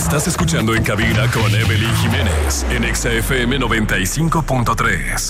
Estás escuchando en cabina con Evelyn Jiménez en Exa FM 95.3.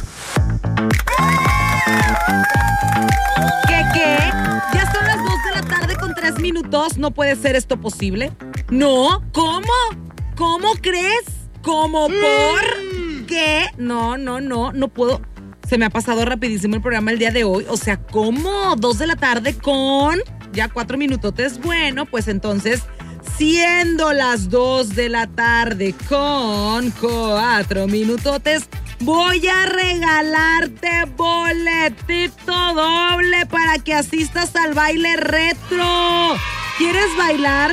¿Qué? Ya son las 2 de la tarde con 3 minutos. ¿No puede ser esto posible? No, ¿cómo? ¿Cómo crees? ¿Cómo por qué? No puedo. Se me ha pasado rapidísimo el programa el día de hoy. O sea, ¿cómo? 2 de la tarde con ya 4 minutotes. Bueno, pues entonces, siendo las 2 de la tarde con 4 minutotes, voy a regalarte boletito doble para que asistas al baile retro. ¿Quieres bailar?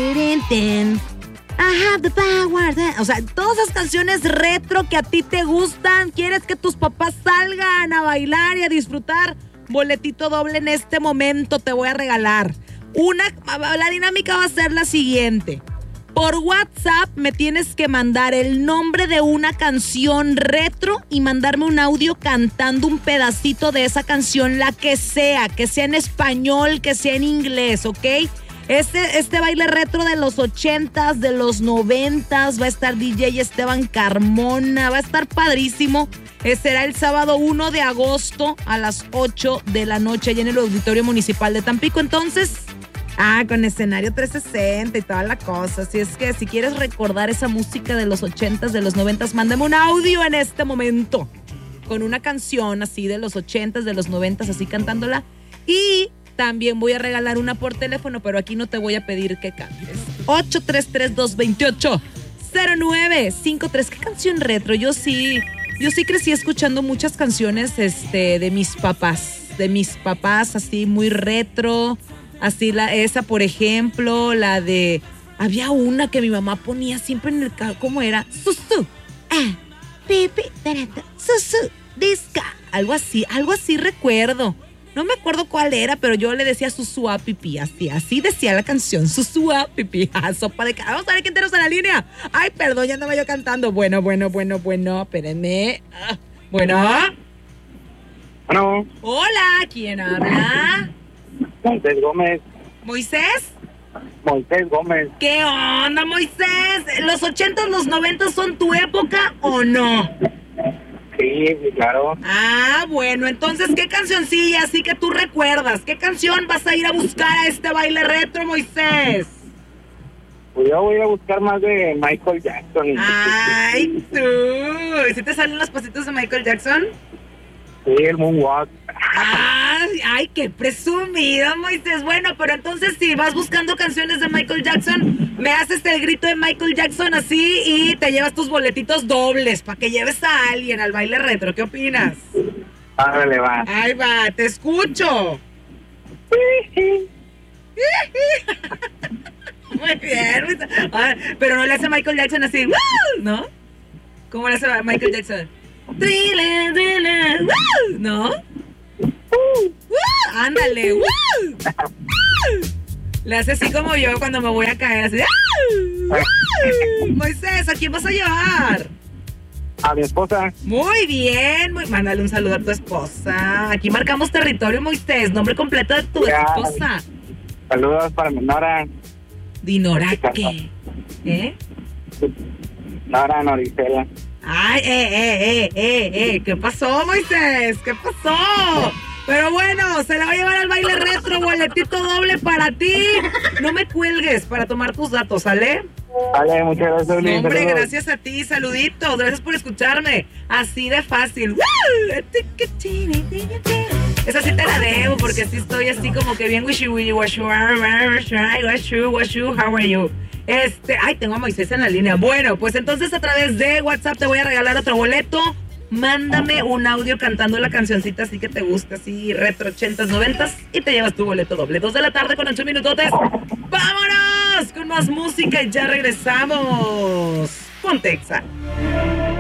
I have the power. O sea, todas esas canciones retro que a ti te gustan. ¿Quieres que tus papás salgan a bailar y a disfrutar? Boletito doble en este momento te voy a regalar. La dinámica va a ser la siguiente. Por WhatsApp me tienes que mandar el nombre de una canción retro y mandarme un audio cantando un pedacito de esa canción, la que sea en español, que sea en inglés, ¿ok? Este baile retro de los 80s, de los 90s, va a estar DJ Esteban Carmona, va a estar padrísimo. Será el sábado 1 de agosto a las 8 de la noche allá en el Auditorio Municipal de Tampico. Entonces, con escenario 360 y toda la cosa. Así es que si quieres recordar esa música de los 80s, de los 90s, mándame un audio en este momento con una canción así de los 80s, de los 90s, así cantándola. Y también voy a regalar una por teléfono, pero aquí no te voy a pedir que cantes. 833-228-0953. ¿Qué canción retro? Yo sí crecí escuchando muchas canciones de mis papás. De mis papás, así muy retro. Así esa, por ejemplo, la de... Había una que mi mamá ponía siempre en el carro. ¿Cómo era? Susu. Pipi, susu, disca. Algo así recuerdo. No me acuerdo cuál era, pero yo le decía susua pipi, así decía la canción, susua pipi, sopa de cara. Vamos a ver quién tenemos en la línea. Ay, perdón, ya andaba yo cantando. Bueno, espérenme. Bueno. Hola, ¿quién habla? Moisés Gómez. ¿Moisés? Moisés Gómez. ¿Qué onda, Moisés? ¿Los 80s, los 90s son tu época o no? Sí, claro. Bueno, entonces, ¿qué cancioncilla así que tú recuerdas? ¿Qué canción vas a ir a buscar a este baile retro, Moisés? Pues yo voy a buscar más de Michael Jackson. Ay, tú. ¿Y si te salen los pasitos de Michael Jackson? Sí, el Moonwalk. Ay, qué presumido, Moisés. Bueno, pero entonces si vas buscando canciones de Michael Jackson, me haces el grito de Michael Jackson así y te llevas tus boletitos dobles para que lleves a alguien al baile retro. ¿Qué opinas? Árale, va. Ahí va, te escucho. Muy bien. Pero no le hace Michael Jackson así, ¿no? ¿Cómo le hace Michael Jackson? ¿No? Ándale. Le hace así como yo cuando me voy a caer, así. Moisés, ¿a quién vas a llevar? A mi esposa. Muy bien, mándale un saludo a tu esposa. Aquí marcamos territorio, Moisés. Nombre completo de tu esposa. Saludos para mi Nora. ¿Dinora qué? Nora Noricela. Ay, ¿qué pasó, Moisés? ¿Qué pasó? Pero bueno, se la va a llevar al baile retro, boletito doble para ti. No me cuelgues para tomar tus datos, ¿sale? Vale, muchas gracias. No, hombre, gracias a ti, saluditos, gracias por escucharme. Así de fácil. Esa sí te la debo, porque sí estoy así como que bien wishy washu, how are you? Tengo a Moisés en la línea. Bueno, pues entonces a través de WhatsApp te voy a regalar otro boleto. Mándame un audio cantando la cancioncita así que te gusta, así retro 80s, 90s, y te llevas tu boleto doble. 2 de la tarde con 8 minutotes. ¡Vámonos! Con más música y ya regresamos. Ponte Exa.